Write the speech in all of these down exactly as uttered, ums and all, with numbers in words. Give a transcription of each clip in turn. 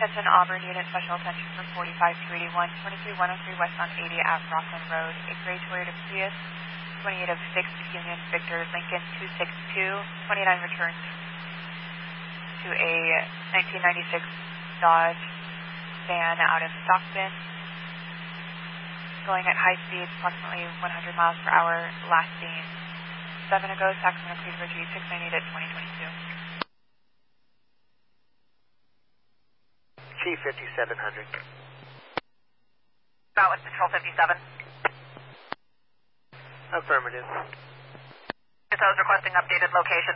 Attention Auburn Unit, special attention for forty-five two eighty-one, twenty-three one oh three westbound eighty at Rockland Road. A gray Toyota Prius, twenty-eight of sixth Union Victor Lincoln two six two, twenty-nine returns to a nineteen ninety-six Dodge van out in Stockton. Going at high speeds, approximately one hundred miles per hour, last seen seven ago, Sacramento Creek Ridge six ninety-eight at twenty twenty-two. Chief fifty-seven hundred. Southwest Patrol fifty-seven. Affirmative. I was requesting updated location.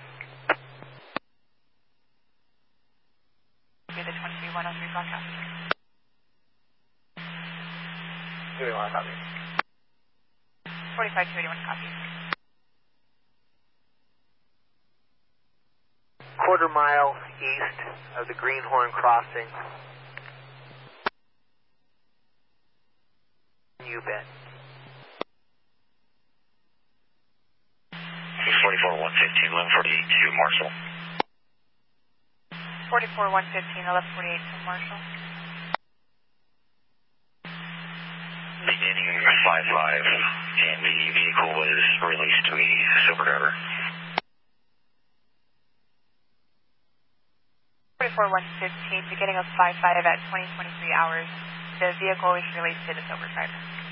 The twenty-three one oh three broadcast. Do we want to copy? forty-five two eighty-one copy. Quarter mile east of the Greenhorn Crossing. You bet. forty-four one fifteen, eleven forty-eight to Marshall. forty-four one fifteen, eleven forty-eight to Marshall. Beginning five five, and the vehicle was released to a sober driver. forty-four one fifteen, beginning of five five at twenty twenty-three hours. The vehicle was released to the sober driver.